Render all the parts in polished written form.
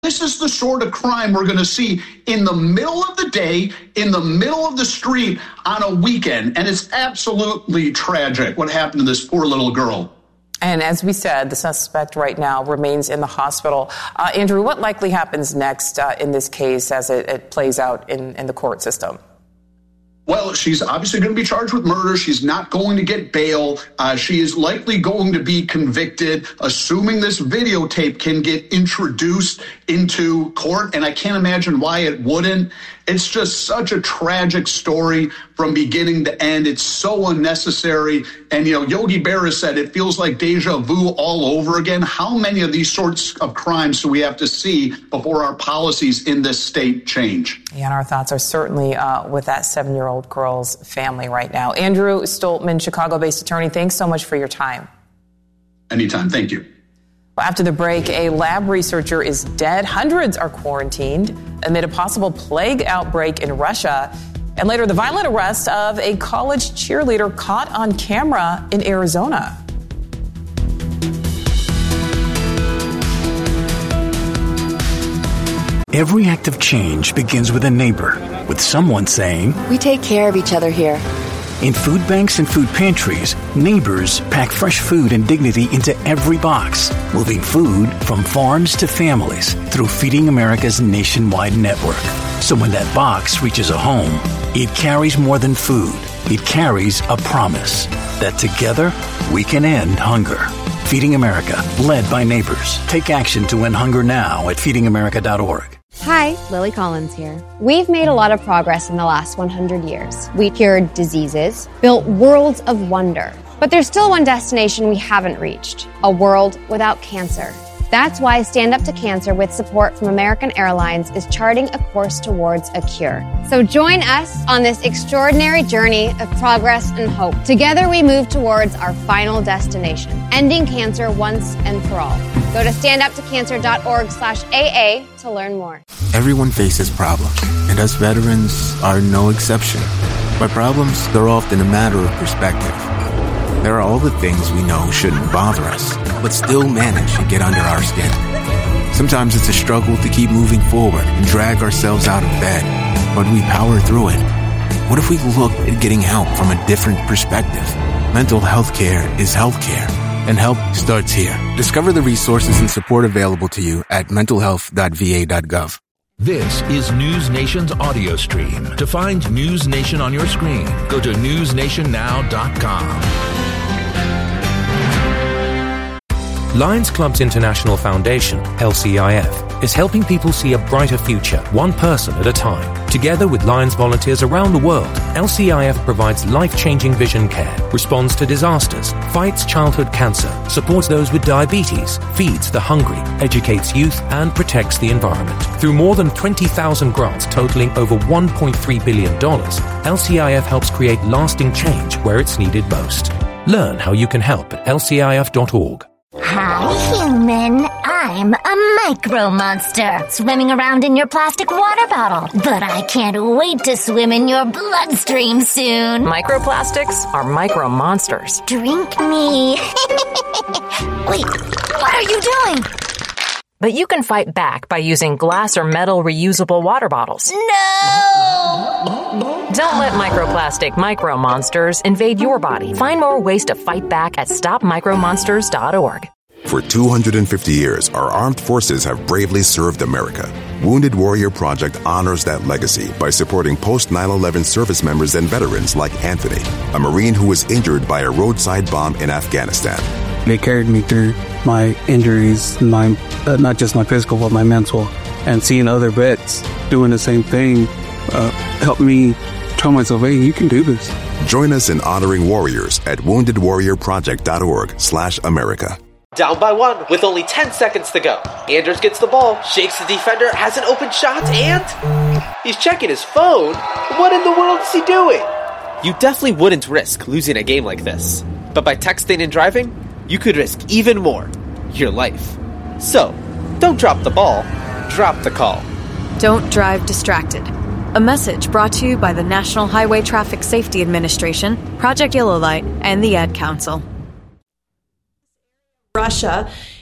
This is the sort of crime we're going to see in the middle of the day, in the middle of the street on a weekend. And it's absolutely tragic what happened to this poor little girl. And as we said, the suspect right now remains in the hospital. Andrew, what likely happens next in this case as it plays out in the court system? Well, she's obviously going to be charged with murder. She's not going to get bail. She is likely going to be convicted, assuming this videotape can get introduced into court. And I can't imagine why it wouldn't. It's just such a tragic story from beginning to end. It's so unnecessary. And, Yogi Berra said it feels like deja vu all over again. How many of these sorts of crimes do we have to see before our policies in this state change? Yeah, and our thoughts are certainly with that 7-year-old girl's family right now. Andrew Stoltman, Chicago-based attorney, thanks so much for your time. Anytime. Thank you. After the break, a lab researcher is dead. Hundreds are quarantined amid a possible plague outbreak in Russia. And later, the violent arrest of a college cheerleader caught on camera in Arizona. Every act of change begins with a neighbor, with someone saying, "We take care of each other here." In food banks and food pantries, neighbors pack fresh food and dignity into every box, moving food from farms to families through Feeding America's nationwide network. So when that box reaches a home, it carries more than food. It carries a promise that together we can end hunger. Feeding America, led by neighbors. Take action to end hunger now at feedingamerica.org. Hi, Lily Collins here. We've made a lot of progress in the last 100 years. We cured diseases, built worlds of wonder. But there's still one destination we haven't reached, a world without cancer. That's why Stand Up to Cancer, with support from American Airlines, is charting a course towards a cure. So join us on this extraordinary journey of progress and hope. Together we move towards our final destination, ending cancer once and for all. Go to standuptocancer.org/AA to learn more. Everyone faces problems, and us veterans are no exception. But problems, they're often a matter of perspective. There are all the things we know shouldn't bother us, but still manage to get under our skin. Sometimes it's a struggle to keep moving forward and drag ourselves out of bed, but we power through it. What if we look at getting help from a different perspective? Mental health care is healthcare, and help starts here. Discover the resources and support available to you at mentalhealth.va.gov. This is News Nation's audio stream. To find News Nation on your screen, go to newsnationnow.com. Lions Clubs International Foundation, LCIF, is helping people see a brighter future, one person at a time. Together with Lions volunteers around the world, LCIF provides life-changing vision care, responds to disasters, fights childhood cancer, supports those with diabetes, feeds the hungry, educates youth, and protects the environment. Through more than 20,000 grants totaling over $1.3 billion, LCIF helps create lasting change where it's needed most. Learn how you can help at lcif.org. Hi, human. I'm a micro monster swimming around in your plastic water bottle. But I can't wait to swim in your bloodstream soon. Microplastics are micro monsters. Drink me. Wait, what are you doing? But you can fight back by using glass or metal reusable water bottles. No! Don't let microplastic micro monsters invade your body. Find more ways to fight back at stopmicromonsters.org. For 250 years, our armed forces have bravely served America. Wounded Warrior Project honors that legacy by supporting post-9/11 service members and veterans like Anthony, a Marine who was injured by a roadside bomb in Afghanistan. They carried me through my injuries, not just my physical, but my mental. And seeing other vets doing the same thing helped me tell myself, hey, you can do this. Join us in honoring warriors at woundedwarriorproject.org/America. Down by one with only 10 seconds to go. Anders gets the ball, shakes the defender, has an open shot, and he's checking his phone. What in the world is he doing? You definitely wouldn't risk losing a game like this. But by texting and driving, you could risk even more, your life. So, don't drop the ball, drop the call. Don't drive distracted. A message brought to you by the National Highway Traffic Safety Administration, Project Yellow Light, and the Ad Council. Russia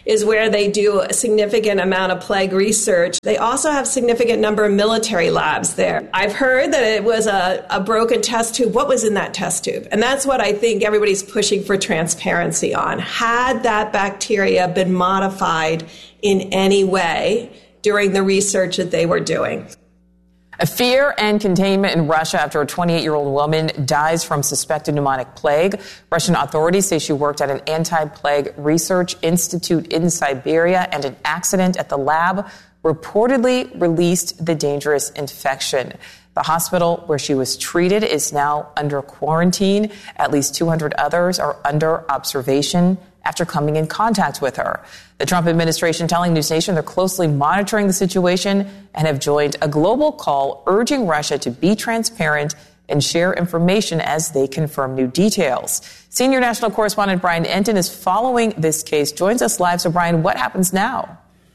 is where they do a significant amount of plague research. They also have significant number of military labs there. I've heard that it was a broken test tube. What was in that test tube? And that's what I think everybody's pushing for transparency on. Had that bacteria been modified in any way during the research that they were doing? A fear and containment in Russia after a 28-year-old woman dies from suspected pneumonic plague. Russian authorities say she worked at an anti-plague research institute in Siberia, and an accident at the lab reportedly released the dangerous infection. The hospital where she was treated is now under quarantine. At least 200 others are under observation after coming in contact with her. The Trump administration telling News Nation they're closely monitoring the situation and have joined a global call urging Russia to be transparent and share information as they confirm new details. Senior national correspondent Brian Entin is following this case, joins us live. So, Brian, what happens now?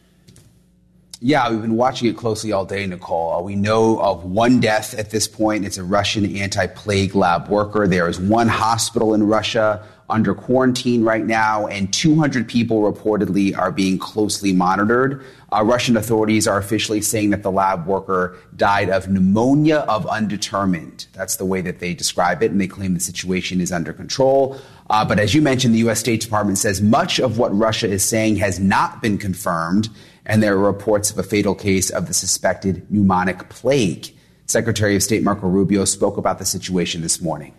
Yeah, we've been watching it closely all day, Nicole. We know of one death at this point. It's a Russian anti-plague lab worker. There is one hospital in Russia under quarantine right now, and 200 people reportedly are being closely monitored. Russian authorities are officially saying that the lab worker died of pneumonia of undetermined. That's the way that they describe it, and they claim the situation is under control. But as you mentioned, the U.S. State Department says much of what Russia is saying has not been confirmed, and there are reports of a fatal case of the suspected pneumonic plague. Secretary of State Marco Rubio spoke about the situation this morning.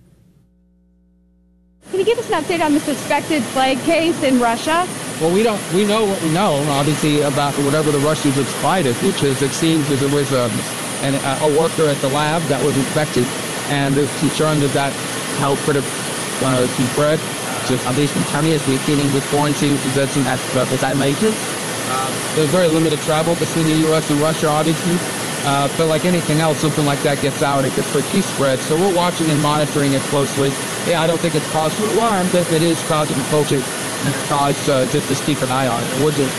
Can you give us an update on the suspected plague case in Russia? Well, we know what we know, obviously, about whatever the Russians have spied it, which is, it seems that there was a worker at the lab that was infected, and there's concern that helped sort of spread. Just at least in China, we're dealing with quarantine possessing that major. There's very limited travel between the U.S. and Russia, obviously. But like anything else, something like that gets out, it gets quickly spread. So we're watching and monitoring it closely. Yeah, I don't think it's cause for alarm, but if it is causing folks just to keep an eye on it. Would you?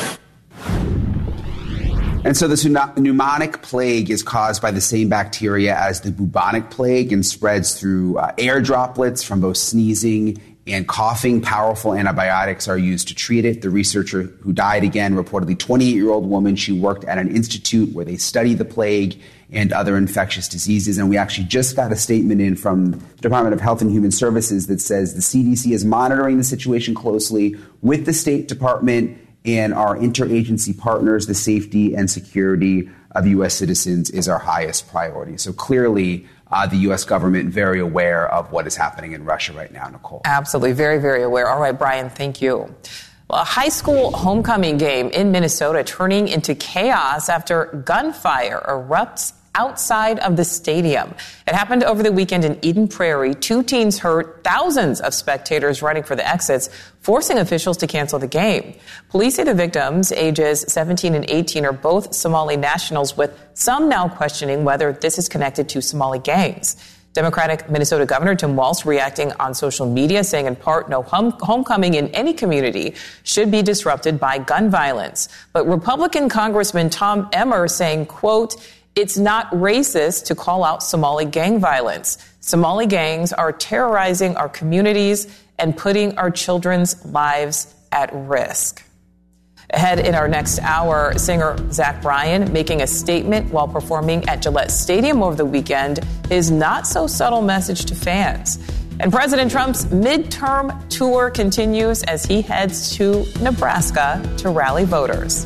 And so this pneumonic plague is caused by the same bacteria as the bubonic plague and spreads through air droplets from both sneezing and coughing. Powerful antibiotics are used to treat it. The researcher who died, again, reportedly 28-year-old woman, she worked at an institute where they study the plague and other infectious diseases. And we actually just got a statement in from the Department of Health and Human Services that says the CDC is monitoring the situation closely with the State Department and our interagency partners. The safety and security of U.S. citizens is our highest priority. So clearly, the U.S. government very aware of what is happening in Russia right now, Nicole. Absolutely. Very, very aware. All right, Brian, thank you. Well, a high school homecoming game in Minnesota turning into chaos after gunfire erupts outside of the stadium. It happened over the weekend in Eden Prairie. 2 teens hurt, thousands of spectators running for the exits, forcing officials to cancel the game. Police say the victims, ages 17 and 18, are both Somali nationals, with some now questioning whether this is connected to Somali gangs. Democratic Minnesota Governor Tim Walz reacting on social media, saying in part, no homecoming in any community should be disrupted by gun violence. But Republican Congressman Tom Emmer saying, quote, it's not racist to call out Somali gang violence. Somali gangs are terrorizing our communities and putting our children's lives at risk. Ahead in our next hour, singer Zach Bryan making a statement while performing at Gillette Stadium over the weekend, his not-so-subtle message to fans. And President Trump's midterm tour continues as he heads to Nebraska to rally voters.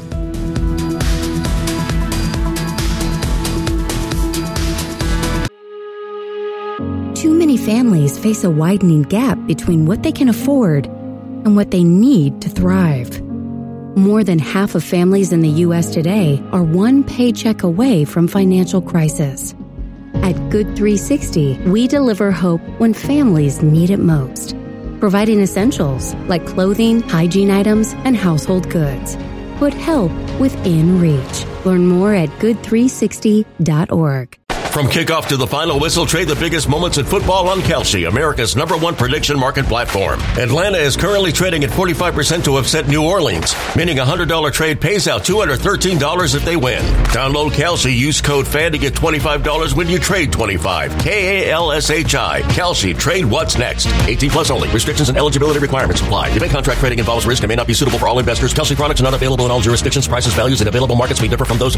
Too many families face a widening gap between what they can afford and what they need to thrive. More than half of families in the U.S. today are one paycheck away from financial crisis. At Good 360, we deliver hope when families need it most, providing essentials like clothing, hygiene items, and household goods. Put help within reach. Learn more at good360.org. From kickoff to the final whistle, trade the biggest moments in football on Kalshi, America's #1 prediction market platform. Atlanta is currently trading at 45% to upset New Orleans, meaning a $100 trade pays out $213 if they win. Download Kalshi, use code FAN to get $25 when you trade 25. KALSHI. Kalshi. Trade what's next. 18 plus only. Restrictions and eligibility requirements apply. Debate contract trading involves risk and may not be suitable for all investors. Kalshi products are not available in all jurisdictions. Prices, values, and available markets may differ from those